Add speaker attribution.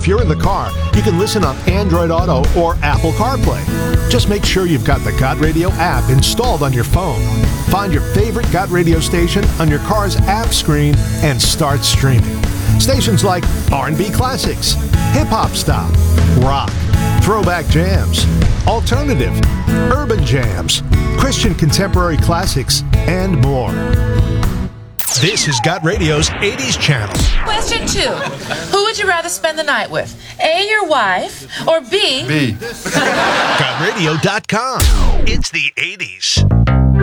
Speaker 1: If you're in the car, you can listen on Android Auto or Apple CarPlay. Just make sure you've got the Got Radio app installed on your phone. Find your favorite Got Radio station on your car's app screen and start streaming. Stations like R&B classics, hip-hop style, rock, throwback jams, alternative, urban jams, Christian contemporary classics, and more. This is Got Radio's 80s channel.
Speaker 2: Question 2. Who would you rather spend the night with? A, your wife, or B?
Speaker 3: B.
Speaker 1: GotRadio.com. It's the 80s.